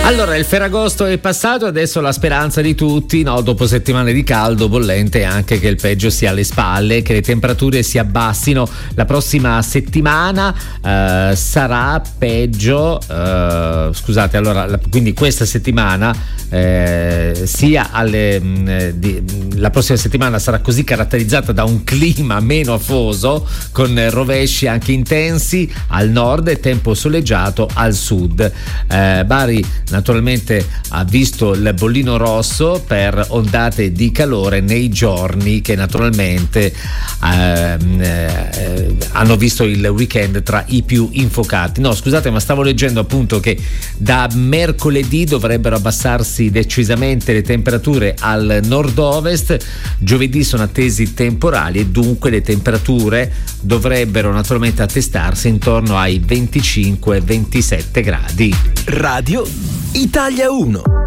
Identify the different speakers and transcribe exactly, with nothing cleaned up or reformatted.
Speaker 1: Allora, il Ferragosto è passato, adesso la speranza di tutti, no, dopo settimane di caldo bollente, è anche che il peggio sia alle spalle, che le temperature si abbassino. La prossima settimana eh, sarà peggio, eh, scusate, allora, la, quindi questa settimana eh, sia alle mh, di, la prossima settimana sarà così caratterizzata da un clima meno afoso, con rovesci anche intensi al nord e tempo soleggiato al sud. eh, Bari naturalmente ha visto il bollino rosso per ondate di calore nei giorni che naturalmente ehm, eh, hanno visto il weekend tra i più infuocati. No, scusate, ma stavo leggendo appunto che da mercoledì dovrebbero abbassarsi decisamente le temperature al nord-ovest. Giovedì sono attesi temporali e dunque le temperature dovrebbero naturalmente attestarsi intorno ai venticinque ventisette gradi.
Speaker 2: Radio Italia uno.